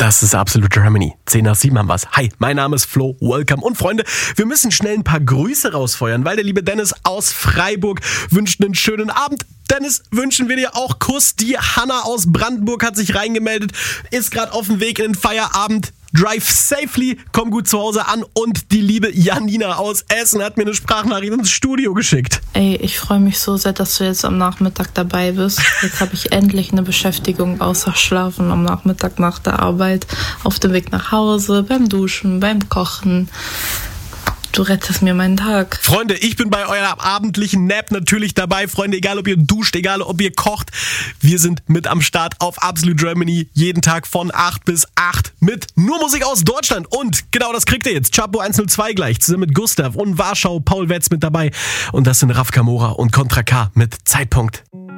Das ist Absolute Germany. 10 nach 7 haben wir's. Hi, mein Name ist Flo. Welcome. Und Freunde, wir müssen schnell ein paar Grüße rausfeuern, weil der liebe Dennis aus Freiburg wünscht einen schönen Abend. Dennis, wünschen wir dir auch Kuss. Die Hanna aus Brandenburg hat sich reingemeldet, ist gerade auf dem Weg in den Feierabend. Drive safely, komm gut zu Hause an. Und die liebe Janina aus Essen hat mir eine Sprachnachricht ins Studio geschickt. Ey, ich freue mich so sehr, dass du jetzt am Nachmittag dabei bist. Jetzt habe ich endlich eine Beschäftigung außer Schlafen am Nachmittag nach der Arbeit, auf dem Weg nach Hause, beim Duschen, beim Kochen. Du rettest mir meinen Tag. Freunde, ich bin bei eurem abendlichen Nap natürlich dabei. Freunde, egal ob ihr duscht, egal ob ihr kocht, wir sind mit am Start auf Absolute Germany. Jeden Tag von 8 bis 8 mit nur Musik aus Deutschland. Und genau das kriegt ihr jetzt. Chapo 102 gleich, zusammen mit Gustav und Warschau, Paul Wetz mit dabei. Und das sind Raf Kamora und Contra K mit Zeitpunkt.